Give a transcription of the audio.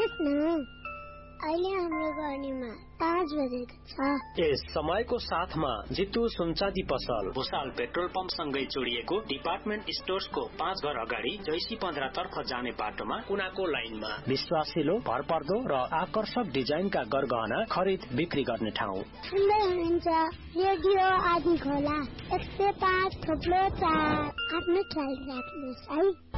हेर्नुहोस् न, अहिले हाम्रो गर्नीमा 5 बजेको छ। यस समयको साथमा जितु सुनचाँदी पसल भुसाल पेट्रोल पम्प सँगै जोडिएको डिपार्टमेन्ट स्टोर्सको 5 घर अगाडि जैसी 15 तर्फ जाने बाटोमा कुनाको लाइनमा विश्वासिलो, भरपर्दो र आकर्षक डिजाइनका गरगहना खरिद बिक्री गर्ने ठाउँ। सुन्दै हुनुहुन्छ रेडियो आदि खोला 105.4। आफ्नो ख्याल राख्नुहोस् है।